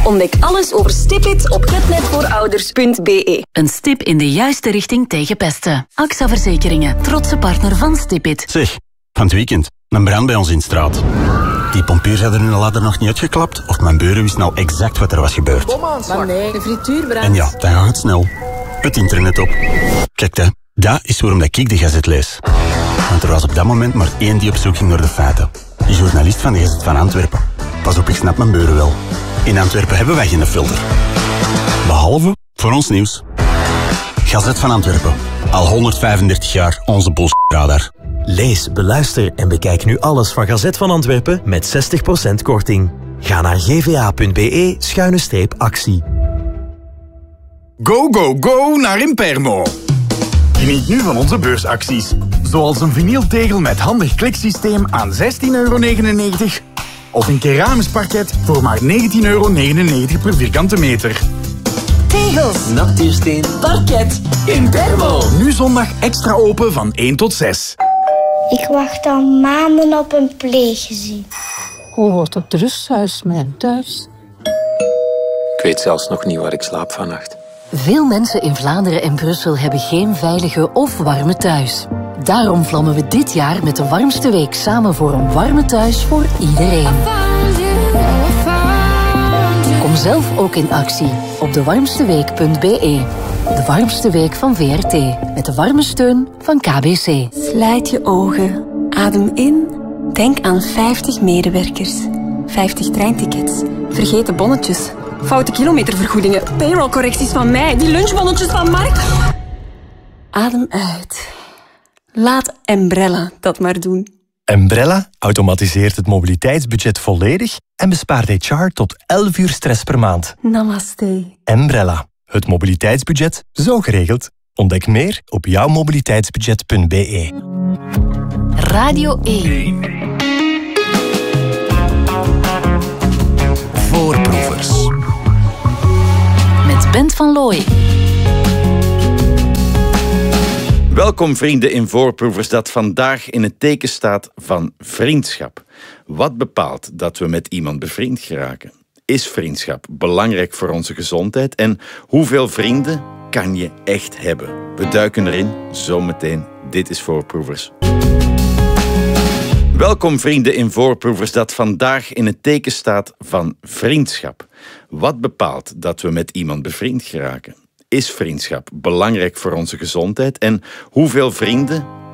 Ontdek alles over Stipit op getnetvoorouders.be. Een stip in de juiste richting tegen pesten. AXA Verzekeringen, trotse partner van Stipit. Zeg, van het weekend, een brand bij ons in de straat. Die pompiers hadden hun ladder nog niet uitgeklapt of mijn buren wist nou exact wat er was gebeurd. Maar nee, de frituurbrand. En ja, dan gaat het snel. Het internet op. Kijk, hè, dat is waarom dat ik de Gazet lees. Want er was op dat moment maar één die op zoek ging naar de feiten. Die journalist van de Gazet van Antwerpen. Pas op, ik snap mijn buren wel. In Antwerpen hebben wij geen filter. Behalve voor ons nieuws. Gazet van Antwerpen. Al 135 jaar onze bullshit-radar. Lees, beluister en bekijk nu alles van Gazet van Antwerpen met 60% korting. Ga naar gva.be/actie. Go, go, go naar Impermo. Geniet nu van onze beursacties. Zoals een vinyltegel met handig kliksysteem aan €16,99 of een keramisch parket voor maar €19,99 per vierkante meter. Tegels, natuursteen, parket, Impermo. Nu zondag extra open van 1 tot 6. Ik wacht al maanden op een pleeggezin. Hoe wordt het rusthuis mijn thuis? Ik weet zelfs nog niet waar ik slaap vannacht. Veel mensen in Vlaanderen en Brussel hebben geen veilige of warme thuis. Daarom vlammen we dit jaar met de warmste week samen voor een warme thuis voor iedereen. Kom zelf ook in actie op dewarmsteweek.be. De warmste week van VRT. Met de warme steun van KBC. Sluit je ogen. Adem in. Denk aan 50 medewerkers. 50 treintickets. Vergeten bonnetjes. Foute kilometervergoedingen. Payrollcorrecties van mij. Die lunchbonnetjes van Mark. Adem uit. Laat Embrella dat maar doen. Embrella automatiseert het mobiliteitsbudget volledig en bespaart HR tot 11 uur stress per maand. Namaste. Embrella. Het mobiliteitsbudget zo geregeld. Ontdek meer op jouwmobiliteitsbudget.be. Radio 1. Voorproevers. Met Bent van Looy. Welkom vrienden in Voorproevers dat vandaag in het teken staat van vriendschap. Wat bepaalt dat we met iemand bevriend geraken? Is vriendschap belangrijk voor onze gezondheid? En hoeveel vrienden kan je echt hebben? We duiken erin zometeen. Dit is Voorproevers. Welkom vrienden in Voorproevers dat vandaag in het teken staat van vriendschap. Wat bepaalt dat we met iemand bevriend geraken? Is vriendschap belangrijk voor onze gezondheid? En hoeveel vrienden